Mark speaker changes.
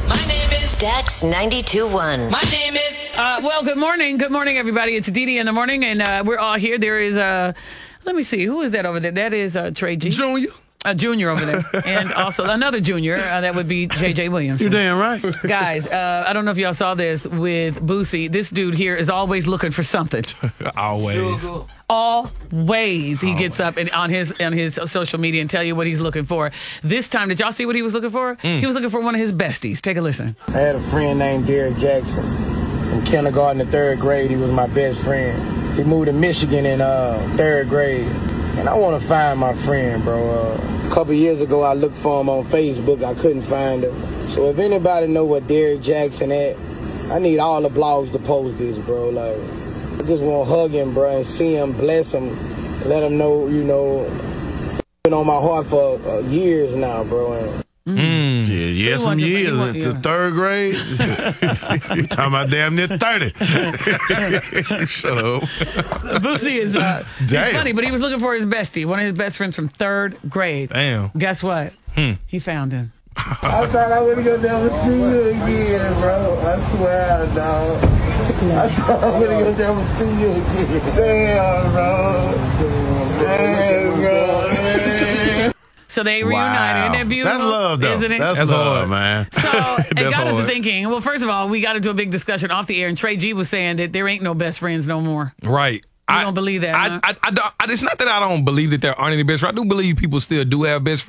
Speaker 1: My name is
Speaker 2: Stax 92.1.
Speaker 1: My name is.
Speaker 3: Well, good morning. Good morning, everybody. It's Dee Dee in the morning, and we're all here. There is, let me see, who is that over there? That is Trey G.
Speaker 4: Junior.
Speaker 3: A junior over there. And also another junior, that would be J.J. Williams.
Speaker 4: You damn right.
Speaker 3: Guys, I don't know if y'all saw this with Boosie. This dude here is always looking for something.
Speaker 4: Always.
Speaker 3: Always. He gets up and on his social media and tell you what he's looking for. This time, did y'all see what he was looking for? He was looking for one of his besties. Take a listen.
Speaker 5: I had a friend named Derek Jackson. From kindergarten to third grade, he was my best friend. He moved to Michigan in third grade. And I want to find my friend, bro. A couple years ago, I looked for him on Facebook. I couldn't find him. So if anybody know what Derek Jackson at, I need all the blogs to post this, bro. Like, I just want to hug him, bro, and see him, bless him, let him know, been on my heart for years now, bro.
Speaker 4: Yeah, some years to third grade. We talking about damn near 30. Shut up.
Speaker 3: Boosie is he's funny, but he was looking for his bestie, one of his best friends from third grade.
Speaker 4: Damn.
Speaker 3: Guess what? He found him.
Speaker 5: I thought I wouldn't go never see you again, bro. I swear, dog. I thought I wouldn't go never see you again. Damn, bro. Damn, bro.
Speaker 3: So they reunited. Isn't that beautiful?
Speaker 4: That's love, though.
Speaker 3: Isn't it?
Speaker 4: That's love, man.
Speaker 3: So it got us to
Speaker 4: hard.
Speaker 3: thinking, well, first of all, we got into a big discussion off the air, and Trey G was saying that there ain't no best friends no more.
Speaker 6: Right.
Speaker 3: You don't believe that, huh?
Speaker 6: It's not that I don't believe that there aren't any best friends. I do believe people still do have best